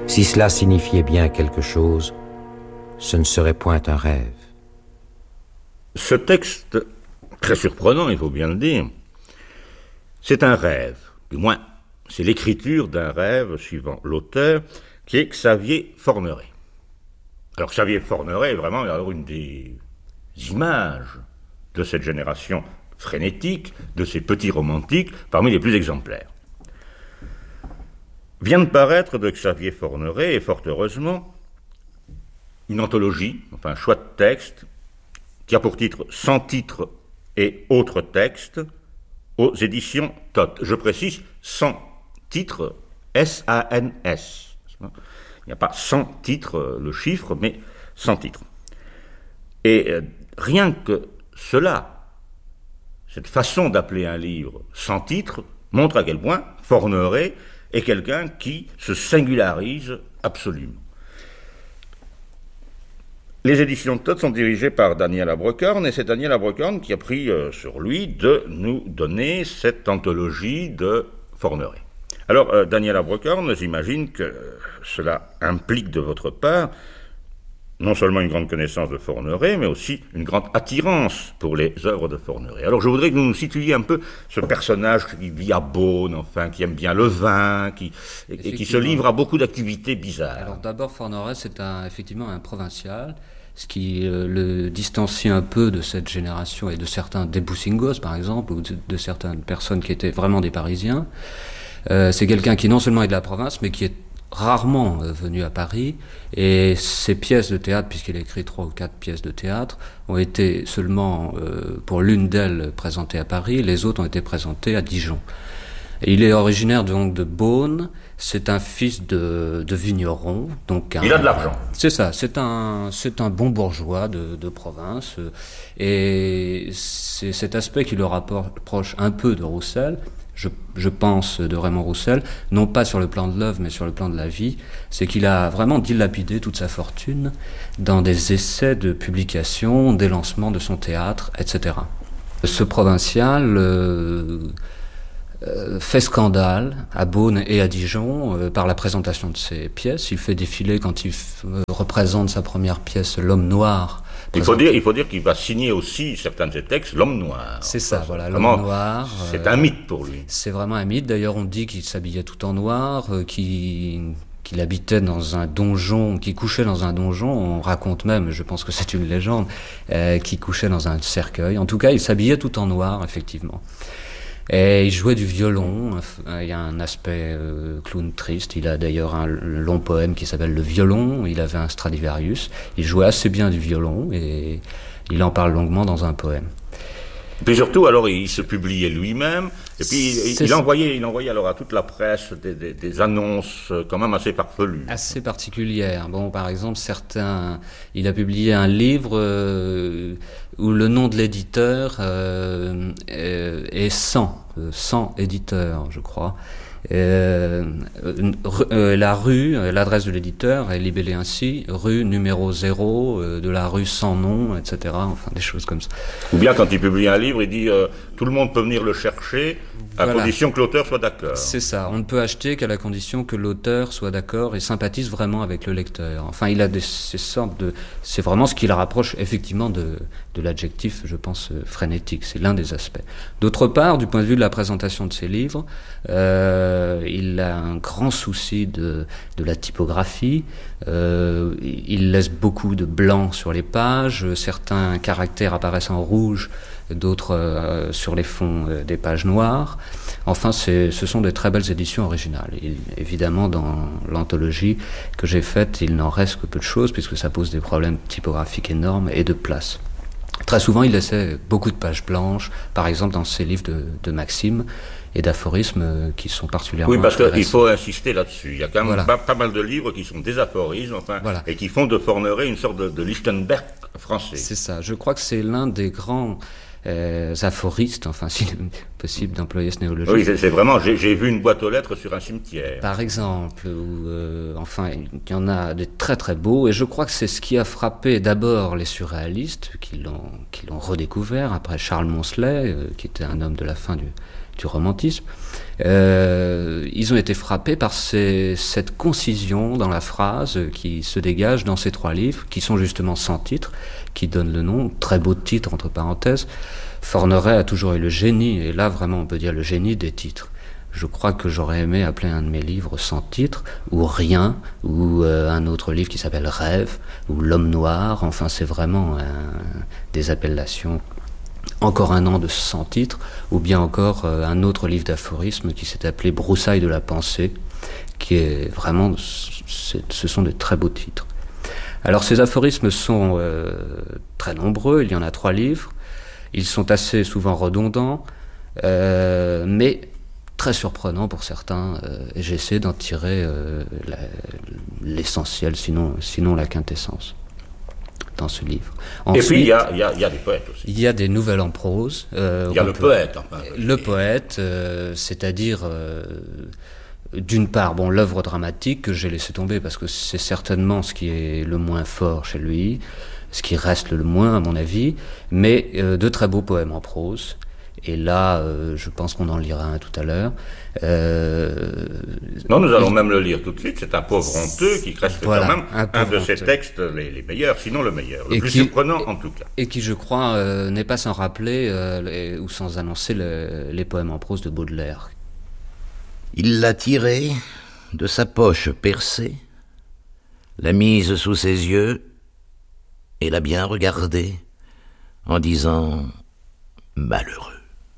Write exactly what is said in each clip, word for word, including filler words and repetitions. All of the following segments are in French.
Si cela signifiait bien quelque chose, ce ne serait point un rêve. Ce texte, très surprenant, il faut bien le dire, c'est un rêve. Du moins, c'est l'écriture d'un rêve, suivant l'auteur, qui est Xavier Forneret. Alors Xavier Forneret est vraiment alors une des images de cette génération frénétique, de ces petits romantiques, parmi les plus exemplaires. Vient de paraître de Xavier Forneret, et fort heureusement, une anthologie, enfin un choix de texte, qui a pour titre « Sans titre et autres textes » aux éditions T O T. Je précise, sans titre, S A N S. Il n'y a pas sans titre, le chiffre, mais sans titre. Et euh, rien que cela, cette façon d'appeler un livre sans titre, montre à quel point Forneret est quelqu'un qui se singularise absolument. Les éditions de T O T sont dirigées par Daniel Abrecorn, et c'est Daniel Abrecorn qui a pris euh, sur lui de nous donner cette anthologie de Forneret. Alors, euh, Daniel Abrecorn, j'imagine que cela implique de votre part non seulement une grande connaissance de Forneret, mais aussi une grande attirance pour les œuvres de Forneret. Alors je voudrais que vous nous situiez un peu ce personnage qui vit à Beaune, enfin, qui aime bien le vin, qui, et, et qui se livre à beaucoup d'activités bizarres. Alors d'abord, Forneret, c'est un, effectivement un provincial, ce qui euh, le distancie un peu de cette génération et de certains des Boussingos, par exemple, ou de, de certaines personnes qui étaient vraiment des Parisiens. Euh, c'est quelqu'un qui non seulement est de la province, mais qui est rarement euh, venu à Paris, et ses pièces de théâtre, puisqu'il a écrit trois ou quatre pièces de théâtre, ont été seulement, euh, pour l'une d'elles, présentées à Paris, les autres ont été présentées à Dijon. Et il est originaire donc de Beaune, c'est un fils de, de vigneron. Donc un, il a de l'argent. C'est ça, c'est un, c'est un bon bourgeois de, de province, et c'est cet aspect qui le rapproche un peu de Roussel, Je, je pense, de Raymond Roussel, non pas sur le plan de l'œuvre, mais sur le plan de la vie, c'est qu'il a vraiment dilapidé toute sa fortune dans des essais de publication, des lancements de son théâtre, et cetera. Ce provincial euh, euh, fait scandale à Beaune et à Dijon euh, par la présentation de ses pièces. Il fait défiler, quand il f- euh, représente sa première pièce, L'Homme Noir. Il faut dire, il faut dire qu'il va signer aussi certains de ses textes, L'Homme Noir. C'est ça, enfin, voilà, vraiment, L'Homme Noir. C'est euh, un mythe pour lui. C'est vraiment un mythe. D'ailleurs, on dit qu'il s'habillait tout en noir, euh, qu'il, qu'il habitait dans un donjon, qu'il couchait dans un donjon. On raconte même, je pense que c'est une légende, euh, qu'il couchait dans un cercueil. En tout cas, il s'habillait tout en noir, effectivement. Et il jouait du violon. Il y a un aspect euh, clown triste. Il a d'ailleurs un long poème qui s'appelle Le Violon. Il avait un Stradivarius. Il jouait assez bien du violon et il en parle longuement dans un poème. Et puis surtout, alors, il se publiait lui-même, et puis il, il, envoyait, il envoyait alors à toute la presse des, des, des annonces quand même assez farfelues. Assez particulières. Bon, par exemple, certains... Il a publié un livre euh, où le nom de l'éditeur euh, est cent, cent éditeurs, je crois. Euh, euh, la rue, l'adresse de l'éditeur est libellée ainsi, rue numéro zéro euh, de la rue sans nom, et cetera. Enfin, des choses comme ça. Ou bien quand il publie un livre, il dit euh, tout le monde peut venir le chercher à voilà. condition que l'auteur soit d'accord. C'est ça, on ne peut acheter qu'à la condition que l'auteur soit d'accord et sympathise vraiment avec le lecteur. Enfin, il a des, ces sortes de... C'est vraiment ce qui le rapproche effectivement de, de l'adjectif, je pense, frénétique. C'est l'un des aspects. D'autre part, du point de vue de la présentation de ses livres, euh, il a un grand souci de, de la typographie. Euh, il laisse beaucoup de blanc sur les pages. Certains caractères apparaissent en rouge, d'autres euh, sur les fonds euh, des pages noires. Enfin, c'est, ce sont des très belles éditions originales. Il, évidemment, dans l'anthologie que j'ai faite, il n'en reste que peu de choses, puisque ça pose des problèmes typographiques énormes et de place. Très souvent, il laissait beaucoup de pages blanches, par exemple dans ses livres de, de maximes et d'aphorismes qui sont particulièrement Oui, parce qu'il faut insister là-dessus. Il y a quand même voilà. pas, pas mal de livres qui sont des aphorismes, enfin, voilà. et qui font de Forneret une sorte de, de Lichtenberg français. C'est ça. Je crois que c'est l'un des grands euh, aphoristes, enfin, s'il est possible d'employer ce néologisme. Oui, c'est, c'est vraiment, j'ai, j'ai vu une boîte aux lettres sur un cimetière. Par exemple, ou, euh, enfin, il y en a des très très beaux, et je crois que c'est ce qui a frappé d'abord les surréalistes, qui l'ont, qui l'ont redécouvert, après Charles Moncelet, euh, qui était un homme de la fin du du romantisme, euh, ils ont été frappés par ces, cette concision dans la phrase qui se dégage dans ces trois livres, qui sont justement sans titre, qui donnent le nom, très beau titre entre parenthèses. Forneret a toujours eu le génie, et là vraiment on peut dire le génie des titres. Je crois que j'aurais aimé appeler un de mes livres sans titre, ou Rien, ou euh, un autre livre qui s'appelle Rêve, ou L'homme noir. Enfin, c'est vraiment un, des appellations. Encore un an de sans titre, ou bien encore euh, un autre livre d'aphorismes qui s'est appelé Broussailles de la pensée, qui est vraiment, c'est, ce sont de très beaux titres. Alors ces aphorismes sont euh, très nombreux, il y en a trois livres, ils sont assez souvent redondants, euh, mais très surprenants pour certains, euh, et j'essaie d'en tirer euh, la, l'essentiel, sinon, sinon la quintessence, dans ce livre. Ensuite, et puis il y a, y, a, y a des poètes aussi. Il y a des nouvelles en prose. Euh, il y a le peut, poète. Enfin, le poète, euh, c'est-à-dire, euh, d'une part, bon, l'œuvre dramatique que j'ai laissé tomber parce que c'est certainement ce qui est le moins fort chez lui, ce qui reste le moins à mon avis, mais euh, de très beaux poèmes en prose. Et là, euh, je pense qu'on en lira un tout à l'heure. Euh, non, nous allons il... même le lire tout de suite. C'est un pauvre honteux qui reste voilà, quand même un, un de ses textes les, les meilleurs, sinon le meilleur, le et plus qui, surprenant en tout cas. Et qui, je crois, euh, n'est pas sans rappeler euh, les, ou sans annoncer le, les poèmes en prose de Baudelaire. Il l'a tiré de sa poche percée, l'a mise sous ses yeux et l'a bien regardé en disant « malheureux ».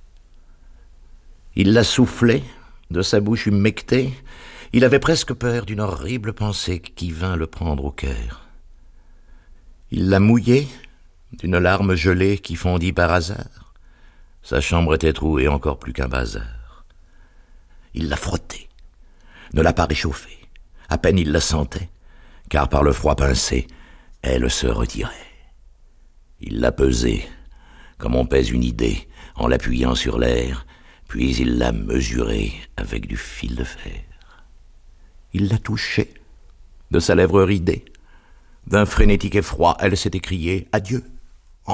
Il l'a soufflé de sa bouche humectée. Il avait presque peur d'une horrible pensée qui vint le prendre au cœur. Il l'a mouillé d'une larme gelée qui fondit par hasard. Sa chambre était trouée encore plus qu'un bazar. Il l'a frottée, ne l'a pas réchauffée. À peine il la sentait, car par le froid pincé, elle se retirait. Il l'a pesée, comme on pèse une idée, en l'appuyant sur l'air, puis il l'a mesurée avec du fil de fer. Il l'a touchée, de sa lèvre ridée. D'un frénétique effroi, elle s'est écriée « Adieu, embrasse-moi ».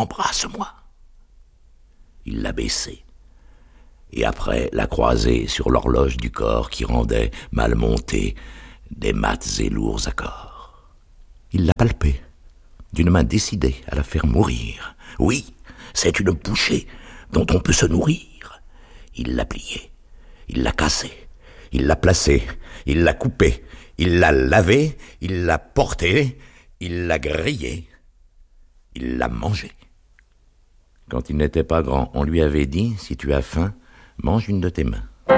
Il l'a baissée, et après l'a croisée sur l'horloge du corps qui rendait, mal montée, des mats et lourds accords. Il l'a palpée, d'une main décidée à la faire mourir. Oui, c'est une bouchée dont on peut se nourrir. Il l'a pliée, il l'a cassée, il l'a placée, il l'a coupée, il l'a lavée, il l'a portée, il l'a grillée, il l'a mangée. Quand il n'était pas grand, on lui avait dit « Si tu as faim, mange une de tes mains ».